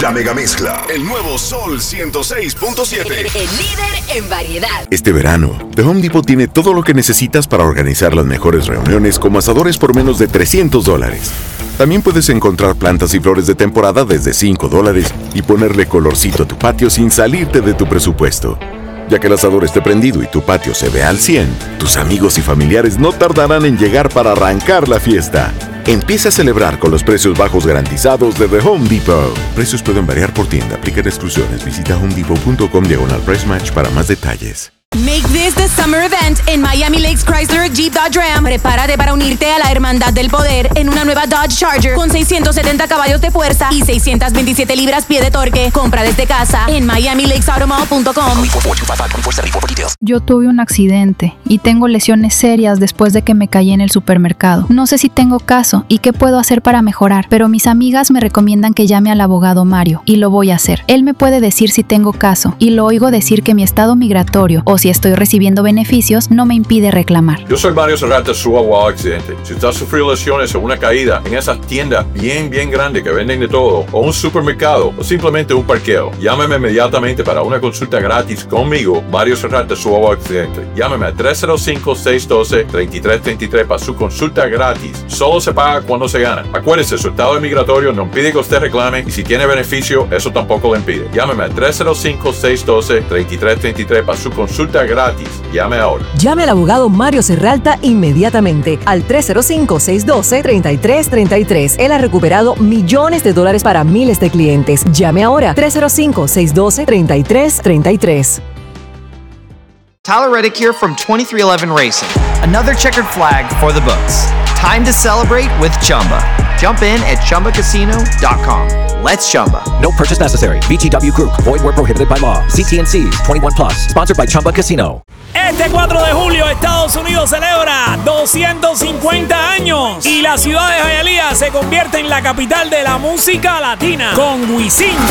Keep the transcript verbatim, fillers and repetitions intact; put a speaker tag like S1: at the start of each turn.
S1: La Megamezcla, el nuevo Sol ciento seis punto siete.
S2: El, el líder en variedad.
S3: Este verano, The Home Depot tiene todo lo que necesitas para organizar las mejores reuniones como asadores por menos de trescientos dólares. También puedes encontrar plantas y flores de temporada desde cinco dólares y ponerle colorcito a tu patio sin salirte de tu presupuesto. Ya que el asador esté prendido y tu patio se vea al cien, tus amigos y familiares no tardarán en llegar para arrancar la fiesta. Empieza a celebrar con los precios bajos garantizados de The Home Depot. Precios pueden variar por tienda. Aplican exclusiones. Visita homedepot punto com diagonal price match para más detalles.
S4: Make this the summer event en Miami Lakes Chrysler Jeep Dodge Ram. Prepárate para unirte a la Hermandad del Poder en una nueva Dodge Charger con seiscientos setenta caballos de fuerza y seiscientas veintisiete libras-pie de torque. Compra desde casa en miami lakes automall punto com.
S5: Yo tuve un accidente y tengo lesiones serias después de que me caí en el supermercado. No sé si tengo caso y qué puedo hacer para mejorar, pero mis amigas me recomiendan que llame al abogado Mario y lo voy a hacer. Él me puede decir si tengo caso y lo oigo decir que mi estado migratorio o si estoy recibiendo beneficios no me impide reclamar.
S6: Yo soy Mario Serrata, su abogado accidente. Si usted ha sufrido lesiones o una caída en esas tiendas bien, bien grandes que venden de todo, o un supermercado, o simplemente un parqueo, llámeme inmediatamente para una consulta gratis conmigo, Mario Serrata, su abogado accidente. Llámeme a tres cero cinco, seis uno dos, tres tres tres tres para su consulta gratis. Solo se paga cuando se gana. Acuérdese, su estado migratorio no impide que usted reclame y si tiene beneficio, eso tampoco le impide. Llámeme a tres cero cinco, seis uno dos, tres tres tres tres para su consulta gratis. Llame ahora.
S7: Llame al abogado Mario Serralta inmediatamente al tres cero cinco, seis uno dos, tres tres tres tres. Él ha recuperado millones de dólares para miles de clientes. Llame ahora tres cero cinco, seis uno dos, tres tres tres tres.
S8: Tyler Reddick here from twenty-three eleven Racing. Another checkered flag for the books. Time to celebrate with Chumba. Jump in at chumba casino dot com. Let's Chumba.
S9: No purchase necessary. V G W Group. Void where prohibited by law. C T and C's. twenty-one plus. Sponsored by Chumba Casino.
S10: Este cuatro de julio, Estados Unidos celebra doscientos cincuenta años y la ciudad de Hialeah se convierte en la capital de la música latina con Wisin.